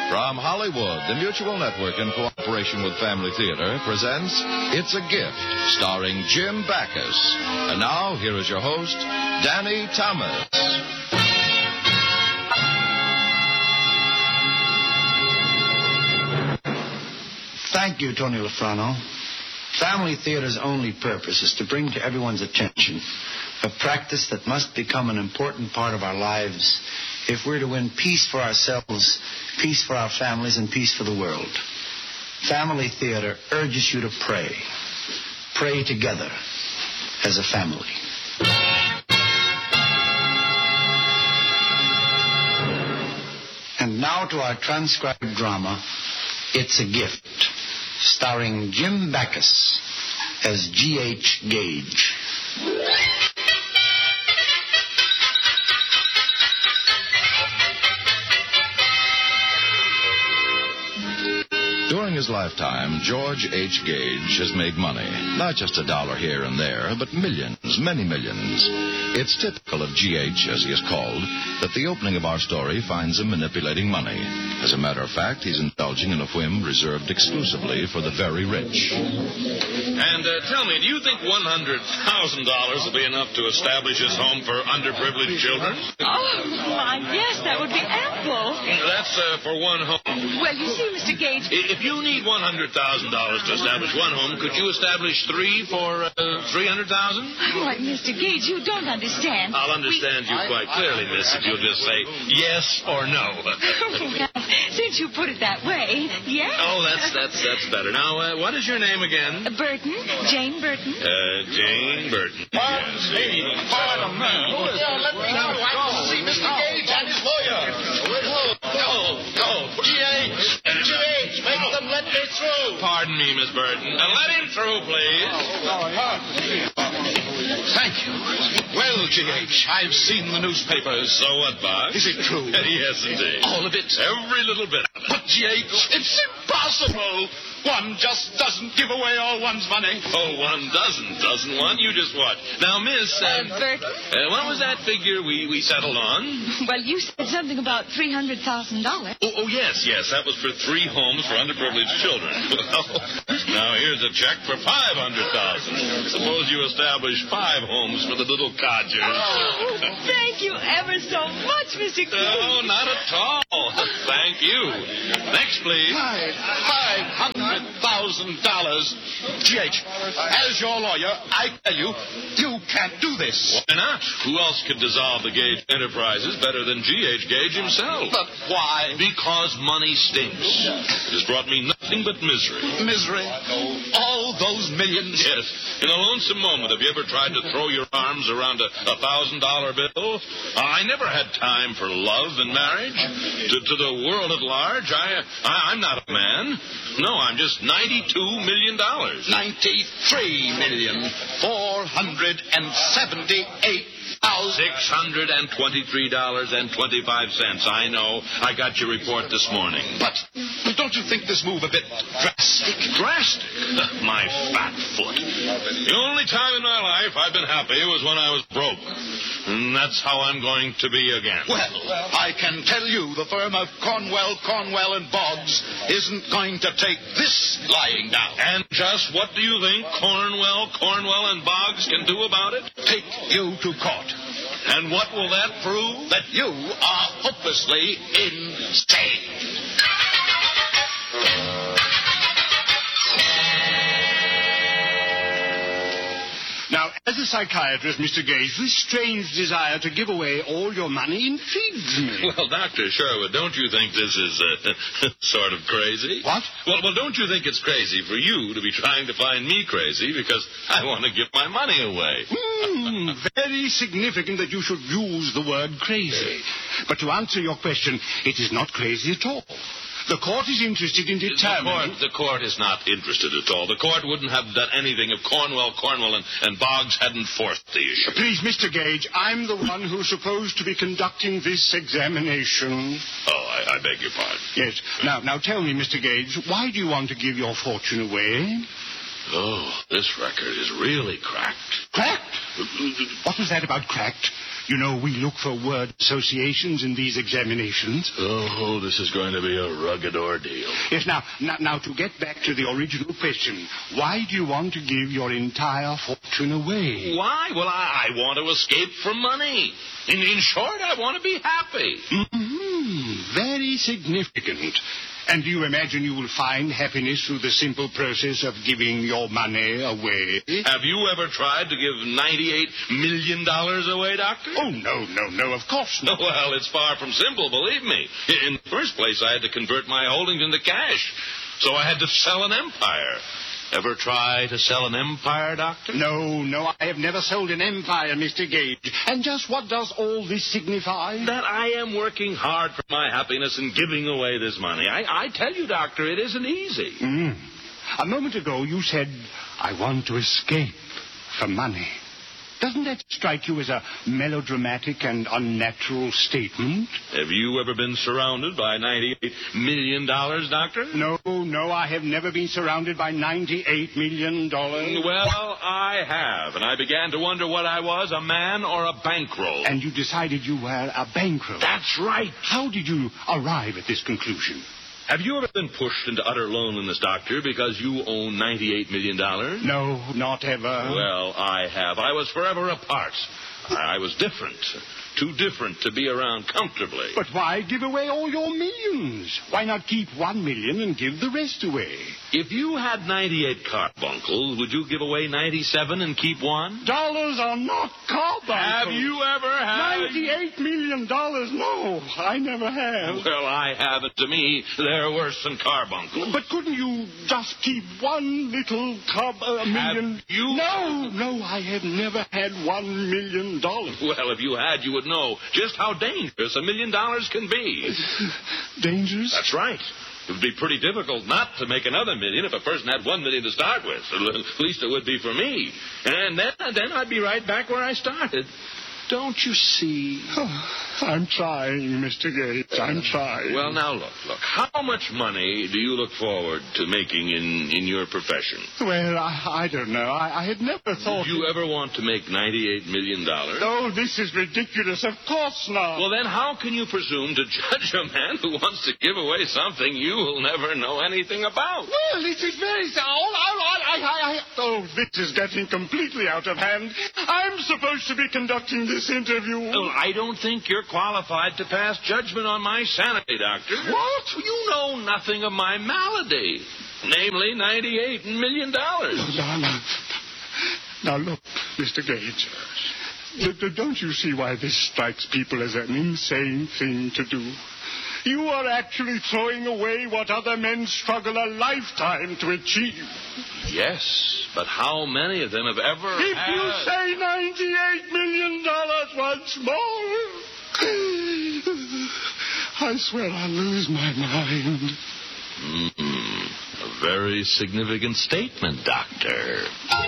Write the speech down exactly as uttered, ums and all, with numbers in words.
From Hollywood, the Mutual Network, in cooperation with Family Theater, presents It's a Gift, starring Jim Backus. And now, here is your host, Danny Thomas. Thank you, Tony Lafrano. Family Theater's only purpose is to bring to everyone's attention a practice that must become an important part of our lives if we're to win peace for ourselves, peace for our families, and peace for the world. Family Theater urges you to pray. Pray together as a family. And now to our transcribed drama, It's a Gift, starring Jim Backus as G H Gage. During his lifetime, George H. Gage has made money. Not just a dollar here and there, but millions, many millions. It's typical of G H, as he is called, that the opening of our story finds him manipulating money. As a matter of fact, he's indulging in a whim reserved exclusively for the very rich. And uh, tell me, do you think one hundred thousand dollars will be enough to establish his home for underprivileged children? Oh, my, yes, that would be ample. That's uh, for one home. Well, you see, Mister Gage... If you need one hundred thousand dollars to establish one home, could you establish three for uh, three hundred thousand dollars? Why, Mister Gage, you don't understand. I'll understand we... you quite clearly, miss, if you'll just say yes or no. Well, since you put it that way, yes. Oh, that's that's that's better. Now, uh, what is your name again? Uh, Burton. Jane Burton. Uh, Jane Burton. Pardon yes. me. Pardon me. Yeah, let me know. I want to see Mister Gage and his lawyer. Go, go, go. G H. G H, make them let me through. Pardon me, Miss Burton. Uh, let him through, please. Thank you. Well, G H, I've seen the newspapers. So what, Box? Is it true? Yes, indeed. All of it? Every little bit of it. But, G H, it's impossible. One just doesn't give away all one's money. Oh, one doesn't, doesn't one? You just watch. Now, Miss... Uh, uh, Burton? Uh, what was that figure we, we settled on? Well, you said something about three hundred thousand dollars. Oh, oh, yes, yes. That was for three homes for underprivileged children. Well, now here's a check for five hundred thousand dollars. Suppose you establish five homes for the little codgers. Oh, thank you ever so much, Mister Gage. Oh, not at all. Thank you. Next, please. Five, five hundred thousand dollars. G H, as your lawyer, I tell you, you can't do this. Why not? Who else could dissolve the Gage Enterprises better than G H. Gage himself? But why? Because money stinks. It has brought me nothing but misery. Misery? All those millions? Yes. In a lonesome moment, have you ever tried to throw your arms around a a thousand dollar bill? I never had time for love and marriage. To, to the world at large, I, I I'm not a man. No, I'm just ninety-two million dollars. Ninety-three million four hundred and seventy-eight thousand Six hundred and twenty-three dollars and twenty-five cents. I know. I got your report this morning. But don't you think this move a bit drastic? Drastic? My fat foot. The only time in my life I've been happy was when I was broke. And that's how I'm going to be again. Well, I can tell you the firm of Cornwell, Cornwell and Boggs isn't going to take this lying down. And just what do you think Cornwell, Cornwell and Boggs can do about it? Take you to court. And what will that prove? That you are hopelessly insane. Now, as a psychiatrist, Mister Gage, this strange desire to give away all your money intrigues me. Well, Doctor Sherwood, don't you think this is uh, sort of crazy? What? Well, well, don't you think it's crazy for you to be trying to find me crazy because I want to give my money away? Hmm, very significant that you should use the word crazy. But to answer your question, it is not crazy at all. The court is interested in determining... The court, the court is not interested at all. The court wouldn't have done anything if Cornwell, Cornwell, and, and Boggs hadn't forced the issue. Please, Mister Gage, I'm the one who's supposed to be conducting this examination. Oh, I, I beg your pardon. Yes. Now, now tell me, Mister Gage, why do you want to give your fortune away? Oh, this record is really cracked. Cracked? What was that about cracked? You know, we look for word associations in these examinations. Oh, this is going to be a rugged ordeal. Yes, now, now, now, to get back to the original question, why do you want to give your entire fortune away? Why? Well, I, I want to escape from money. In, in short, I want to be happy. Mm-hmm. Very significant. And do you imagine you will find happiness through the simple process of giving your money away? Have you ever tried to give ninety-eight million dollars away, Doctor? Oh, no, no, no, of course not. Well, it's far from simple, believe me. In the first place, I had to convert my holdings into cash, so I had to sell an empire. Ever try to sell an empire, Doctor? No, no, I have never sold an empire, Mister Gage. And just what does all this signify? That I am working hard for my happiness and giving away this money. I, I tell you, Doctor, it isn't easy. Mm. A moment ago, you said, I want to escape from money. Doesn't that strike you as a melodramatic and unnatural statement? Have you ever been surrounded by ninety-eight million dollars, Doctor? No, no, I have never been surrounded by ninety-eight million dollars. Well, I have, and I began to wonder what I was, a man or a bankroll. And you decided you were a bankroll. That's right. How did you arrive at this conclusion? Have you ever been pushed into utter loneliness, Doctor, because you own ninety-eight million dollars? No, not ever. Well, I have. I was forever apart. I was different. Too different to be around comfortably. But why give away all your millions? Why not keep one million and give the rest away? If you had ninety-eight carbuncles, would you give away ninety-seven and keep one? Dollars are not carbuncles. Have you ever had... ninety-eight million dollars? No, I never have. Well, I have, and to me, they're worse than carbuncles. But couldn't you just keep one little carb... a million... Have you... No, no, I have never had one million dollars. Well, if you had, you would know just how dangerous a million dollars can be. Dangerous? That's right. It would be pretty difficult not to make another million if a person had one million to start with. At least it would be for me. And then, then I'd be right back where I started. Don't you see? Oh, I'm trying, Mister Gates. I'm trying. Well, now, look, look. How much money do you look forward to making in, in your profession? Well, I, I don't know. I, I had never thought... Do you ever want to make ninety-eight million dollars? Oh, this is ridiculous. Of course not. Well, then how can you presume to judge a man who wants to give away something you will never know anything about? Well, this is very... Oh, I, I, I, I, oh, this is getting completely out of hand. I'm supposed to be conducting this interview. Well, I don't think you're qualified to pass judgment on my sanity, Doctor. What? You know nothing of my malady, namely ninety-eight million dollars. Now, now, now look, Mister Gage. D- d- don't you see why this strikes people as an insane thing to do? You are actually throwing away what other men struggle a lifetime to achieve. Yes, but how many of them have ever If had... you say ninety-eight million dollars once more, I swear I'll lose my mind. Mm-hmm. A very significant statement, Doctor.